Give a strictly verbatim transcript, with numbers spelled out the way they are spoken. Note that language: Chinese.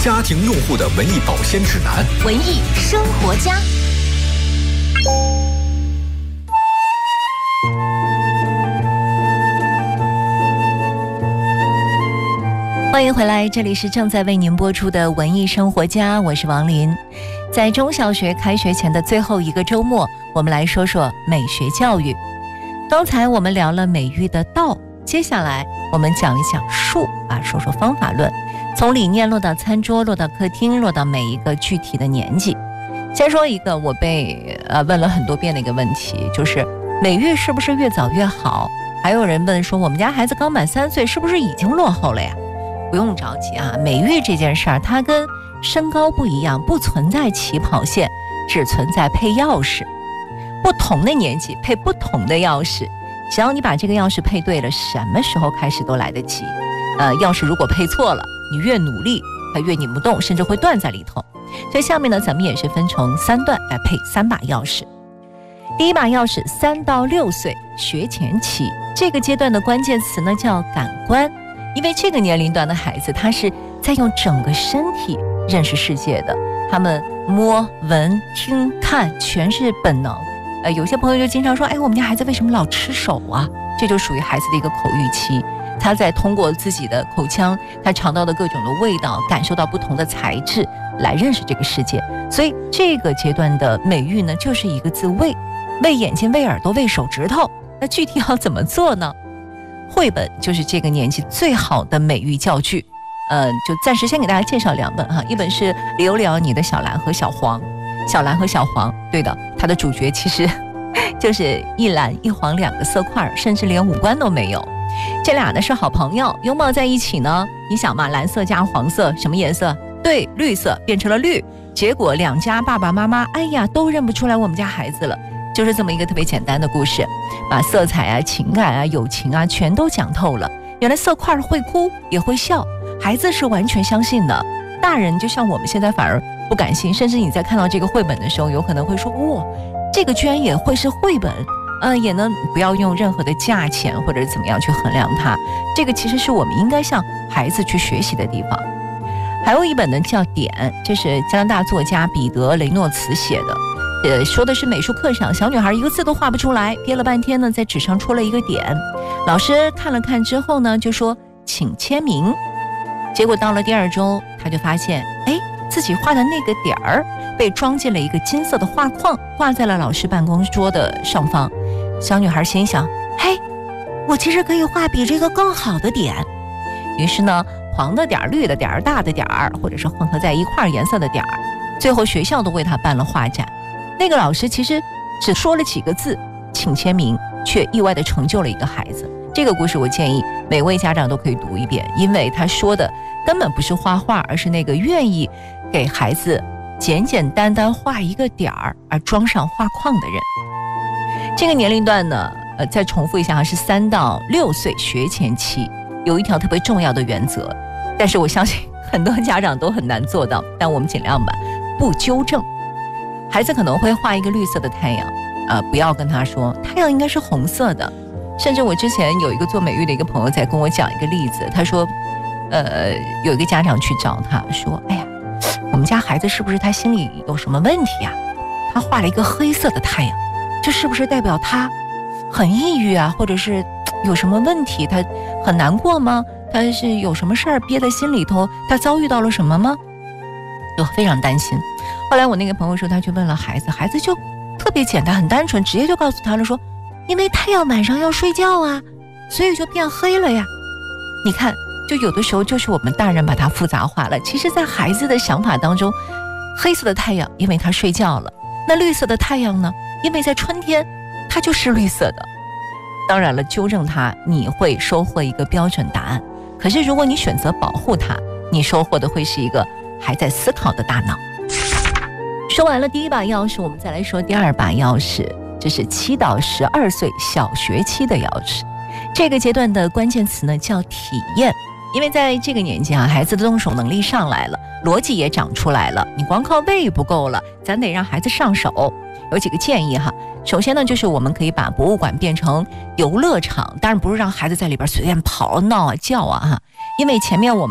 家庭用户的文艺保鲜指南， 文艺生活家。欢迎回来，这里是正在为您播出的文艺生活家，我是王林。在中小学开学前的最后一个周末，我们来说说美学教育。刚才我们聊了美育的道，接下来我们讲一讲术啊，说说方法论，从理念落到餐桌，落到客厅，落到每一个具体的年纪。先说一个我被呃问了很多遍的一个问题，就是美育是不是越早越好？还有人问说，我们家孩子刚满三岁，是不是已经落后了呀？不用着急啊，美育这件事儿，它跟身高不一样，不存在起跑线，只存在配钥匙。不同的年纪配不同的钥匙，只要你把这个钥匙配对了，什么时候开始都来得及。呃，钥匙如果配错了，你越努力，它越拧不动，甚至会断在里头。所以下面呢，咱们也是分成三段来配三把钥匙。第一把钥匙，三到六岁学前期，这个阶段的关键词呢叫感官，因为这个年龄段的孩子，他是在用整个身体认识世界的，他们摸、闻、听、看，全是本能。呃，有些朋友就经常说，哎，我们家孩子为什么老吃手啊？这就属于孩子的一个口欲期，他在通过自己的口腔，他尝到的各种的味道，感受到不同的材质，来认识这个世界。所以这个阶段的美育呢，就是一个字喂，喂眼睛、喂耳朵、喂手指头。那具体要怎么做呢？绘本就是这个年纪最好的美育教具。呃，就暂时先给大家介绍两本哈，一本是聊聊你的小蓝和小黄。小蓝和小黄，对的，它的主角其实就是一蓝一黄两个色块，甚至连五官都没有。这俩呢是好朋友，拥抱在一起呢，你想嘛，蓝色加黄色什么颜色？对，绿色变成了绿。结果两家爸爸妈妈，哎呀，都认不出来我们家孩子了。就是这么一个特别简单的故事，把色彩啊、情感啊、友情啊全都讲透了。原来色块会哭也会笑，孩子是完全相信的。大人就像我们现在反而不敢信，甚至你在看到这个绘本的时候，有可能会说，哇，这个居然也会是绘本。呃，也能不要用任何的价钱或者怎么样去衡量它，这个其实是我们应该向孩子去学习的地方。还有一本呢叫《点》，这是加拿大作家彼得·雷诺茨写的，呃，说的是美术课上小女孩一个字都画不出来，憋了半天呢在纸上戳了一个点，老师看了看之后呢就说请签名。结果到了第二周，他就发现，哎，自己画的那个点儿被装进了一个金色的画框，挂在了老师办公桌的上方。小女孩心想，嘿，我其实可以画比这个更好的点。于是呢，黄的点儿、绿的点儿、大的点儿，或者是混合在一块颜色的点儿，最后学校都为他办了画展。那个老师其实只说了几个字，请签名，却意外地成就了一个孩子。这个故事我建议每位家长都可以读一遍，因为他说的根本不是画画，而是那个愿意给孩子简简单单画一个点儿而装上画框的人。这个年龄段呢，呃，再重复一下，是三到六岁学前期，有一条特别重要的原则，但是我相信很多家长都很难做到，但我们尽量吧，不纠正。孩子可能会画一个绿色的太阳，呃，不要跟他说太阳应该是红色的。甚至我之前有一个做美育的一个朋友在跟我讲一个例子，他说，呃，有一个家长去找他说，哎呀，我们家孩子是不是他心里有什么问题呀？他画了一个黑色的太阳，这是不是代表他很抑郁啊，或者是有什么问题？他很难过吗？他是有什么事儿憋在心里头？他遭遇到了什么吗？就非常担心。后来我那个朋友说，他去问了孩子，孩子就特别简单很单纯，直接就告诉他了说，因为太阳晚上要睡觉啊，所以就变黑了呀。你看，就有的时候就是我们大人把它复杂化了，其实在孩子的想法当中，黑色的太阳因为他睡觉了，那绿色的太阳呢，因为在春天它就是绿色的。当然了，纠正它你会收获一个标准答案，可是如果你选择保护它，你收获的会是一个还在思考的大脑。说完了第一把钥匙，我们再来说第二把钥匙，这是七到十二岁小学期的钥匙。这个阶段的关键词呢叫体验，因为在这个年纪啊，孩子的动手能力上来了，逻辑也长出来了，你光靠喂不够了，咱得让孩子上手。有几个建议哈，首先呢，就是我们可以把博物馆变成游乐场，当然不是让孩子在里边随便跑闹啊叫啊哈，因为前面我们